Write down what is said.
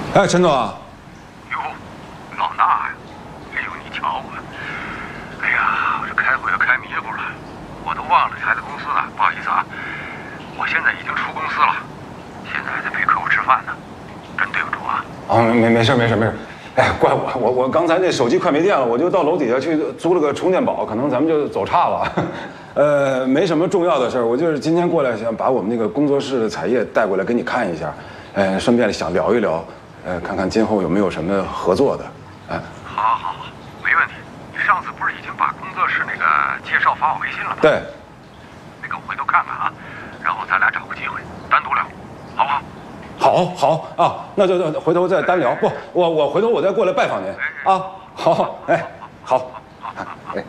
哎，陈总。 哟，老衲呀！哎呦，你瞧我，哎呀，我这开会要开迷糊了，我都忘了还在公司呢，不好意思啊。我现在已经出公司了，现在还在陪客户吃饭呢，真对不住啊。 没事。哎，怪我刚才那手机快没电了，我就到楼底下去租了个充电宝，可能咱们就走岔了。没什么重要的事儿，我就是今天过来想把我们那个工作室的彩页带过来给你看一下，顺便想聊一聊。看看今后有没有什么合作的， 好，没问题。你上次不是已经把工作室那个介绍发我微信了吗？ 对。 那个我回头看看啊，然后咱俩找个机会单独聊，好不好？ 好啊，那就回头再单聊。不，我回头我再过来拜访您啊。好，哎，好。